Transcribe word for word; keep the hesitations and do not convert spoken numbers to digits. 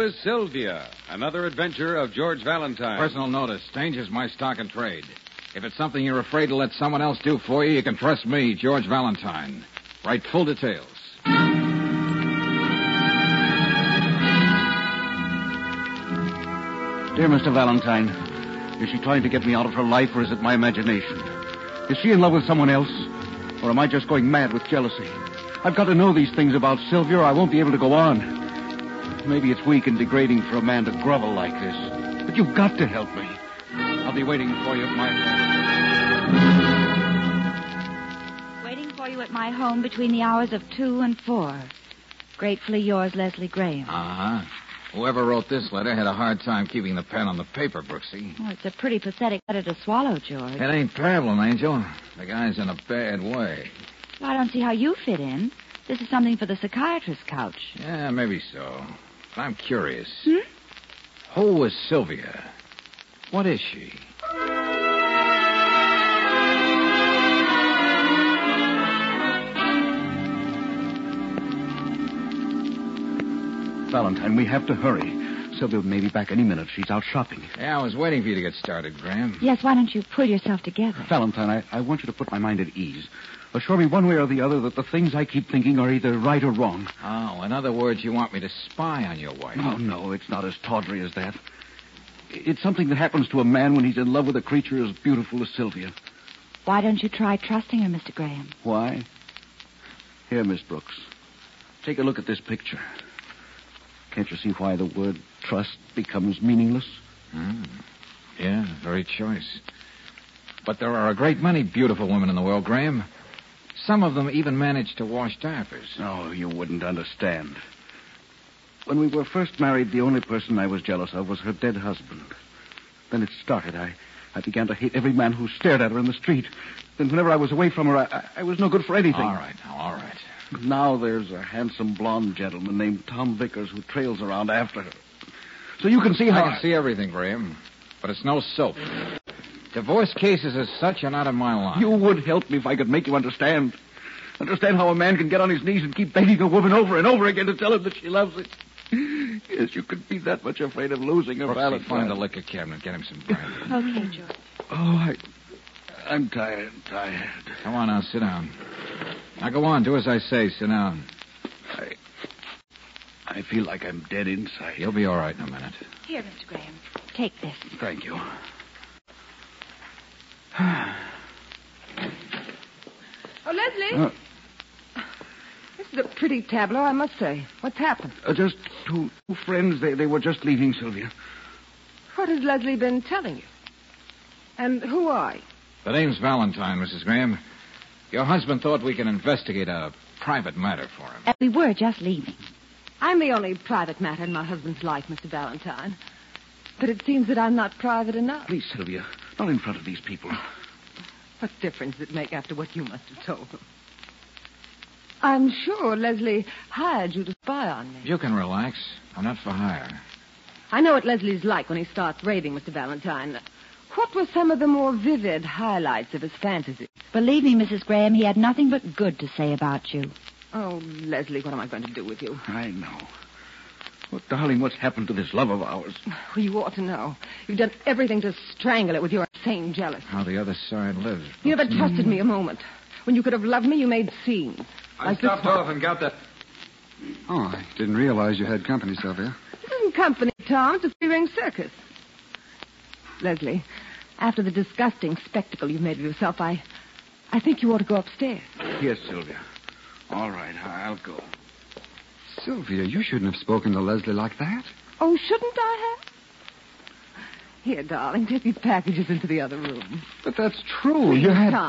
Here's Sylvia, another adventure of George Valentine. Personal notice. Danger's my stock and trade. If it's something you're afraid to let someone else do for you, you can trust me, George Valentine. Write full details. Dear Mister Valentine, is she trying to get me out of her life, or is it my imagination? Is she in love with someone else, or am I just going mad with jealousy? I've got to know these things about Sylvia, or I won't be able to go on. Maybe it's weak and degrading for a man to grovel like this, but you've got to help me. I'll be waiting for you at my home. Waiting for you at my home between the hours of two and four. Gratefully yours, Leslie Graham. Uh-huh. Whoever wrote this letter had a hard time keeping the pen on the paper, Brooksy. Oh, it's a pretty pathetic letter to swallow, George. It ain't pablum, Angel. The guy's in a bad way. Well, I don't see how you fit in. This is something for the psychiatrist's couch. Yeah, maybe so. But I'm curious. Hmm? Who is Sylvia? What is she? Valentine, we have to hurry. Sylvia may be back any minute. She's out shopping. Yeah, I was waiting for you to get started, Graham. Yes, why don't you pull yourself together? Valentine, I, I want you to put my mind at ease. Assure me one way or the other that the things I keep thinking are either right or wrong. Oh, in other words, you want me to spy on your wife? No, no, it's not as tawdry as that. It's something that happens to a man when he's in love with a creature as beautiful as Sylvia. Why don't you try trusting her, Mister Graham? Why? Here, Miss Brooks. Take a look at this picture. Can't you see why the word trust becomes meaningless? Mm. Yeah, very choice. But there are a great many beautiful women in the world, Graham. Some of them even manage to wash diapers. Oh, you wouldn't understand. When we were first married, the only person I was jealous of was her dead husband. Then it started. I, I began to hate every man who stared at her in the street. Then whenever I was away from her, I, I was no good for anything. All right, now, all right. Now there's a handsome blonde gentleman named Tom Vickers who trails around after her. So you can see how... I can see everything, Graham. But it's no soap. Divorce cases as such are not in my line. You would help me if I could make you understand. Understand how a man can get on his knees and keep begging a woman over and over again to tell him that she loves him. Yes, you could be that much afraid of losing her, Valentine. Find the liquor cabinet. Get him some brandy. Okay, George. Oh, I... I'm tired, tired. Come on now, sit down. Now go on, do as I say. Sit down. I... I feel like I'm dead inside. You'll be all right in a minute. Here, Mister Graham. Take this. Thank you. Oh, Leslie. Uh, This is a pretty tableau, I must say. What's happened? uh, just two, two friends. They, they were just leaving, Sylvia. What has Leslie been telling you? And who are you? The name's Valentine, Missus Graham. Your husband thought we could investigate a private matter for him. And we were just leaving. I'm the only private matter in my husband's life, Mister Valentine. But it seems that I'm not private enough. Please, Sylvia, not in front of these people. What difference does it make after what you must have told them? I'm sure Leslie hired you to spy on me. You can relax. I'm not for hire. I know what Leslie's like when he starts raving, Mister Valentine. What were some of the more vivid highlights of his fantasies? Believe me, Missus Graham, he had nothing but good to say about you. Oh, Leslie, what am I going to do with you? I know. Oh, darling, what's happened to this love of ours? Well, you ought to know. You've done everything to strangle it with your insane jealousy. How the other side lives. You never trusted me a moment. When you could have loved me, you made scenes. I Like stopped this one. off and got that. Oh, I didn't realize you had company, Sylvia. This isn't company, Tom. It's a three-ring circus. Leslie, after the disgusting spectacle you've made of yourself, I... I think you ought to go upstairs. Yes, Sylvia. All right, I'll go. Sylvia, you shouldn't have spoken to Leslie like that. Oh, shouldn't I have? Here, darling, take these packages into the other room. But that's true. You had... Tom.